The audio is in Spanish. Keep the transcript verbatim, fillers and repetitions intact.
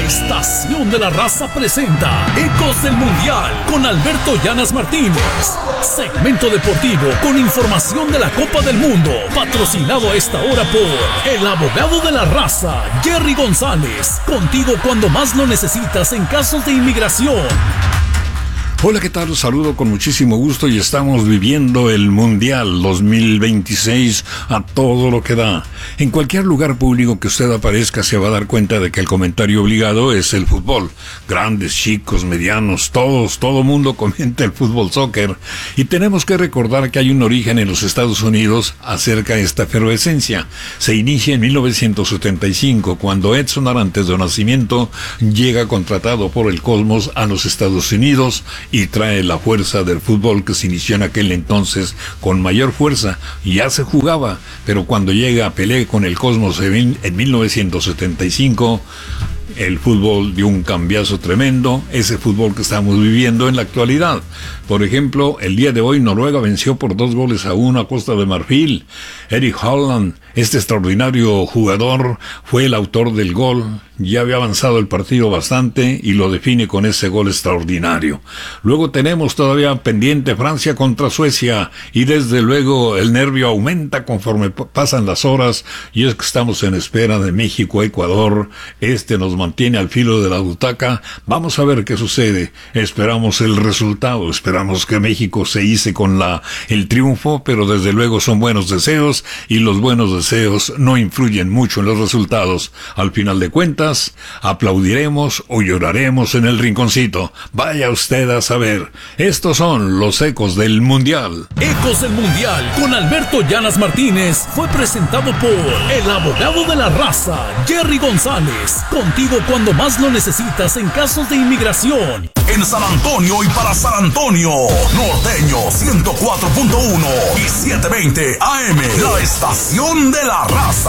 Estación de la Raza presenta Ecos del Mundial con Alberto Llanas Martínez. Segmento deportivo con información de la Copa del Mundo. Patrocinado a esta hora por el abogado de la raza, Jerry González. Contigo cuando más lo necesitas en casos de inmigración. Hola, ¿qué tal? Los saludo con muchísimo gusto y estamos viviendo el Mundial dos mil veintiséis a todo lo que da. En cualquier lugar público que usted aparezca se va a dar cuenta de que el comentario obligado es el fútbol. Grandes, chicos, medianos, todos, todo mundo comenta el fútbol soccer. Y tenemos que recordar que hay un origen en los Estados Unidos acerca de esta efervescencia. Se inicia en mil novecientos setenta y cinco, cuando Edson Arantes de Nacimiento llega contratado por el Cosmos a los Estados Unidos y trae la fuerza del fútbol que se inició en aquel entonces con mayor fuerza. Ya se jugaba, pero cuando llega Pelé con el Cosmos en mil novecientos setenta y cinco, el fútbol dio un cambiazo tremendo, ese fútbol que estamos viviendo en la actualidad. Por ejemplo, el día de hoy Noruega venció por dos goles a uno a Costa de Marfil. Eric Haaland, este extraordinario jugador, fue el autor del gol. Ya había avanzado el partido bastante y lo define con ese gol extraordinario. Luego tenemos todavía pendiente Francia contra Suecia y desde luego el nervio aumenta conforme pasan las horas y es que estamos en espera de México-Ecuador. Este nos mantiene al filo de la butaca. Vamos a ver qué sucede. Esperamos el resultado, esperamos que México se hice con la el triunfo, pero desde luego son buenos deseos y los buenos deseos no influyen mucho en los resultados. Al final de cuentas, aplaudiremos o lloraremos en el rinconcito. Vaya usted a saber. Estos son los ecos del Mundial. Ecos del Mundial con Alberto Llanas Martínez fue presentado por el abogado de la raza, Jerry González. Contigo cuando más lo necesitas en casos de inmigración. En San Antonio y para San Antonio, Norteño ciento cuatro punto uno y setecientos veinte A M, la estación de la raza.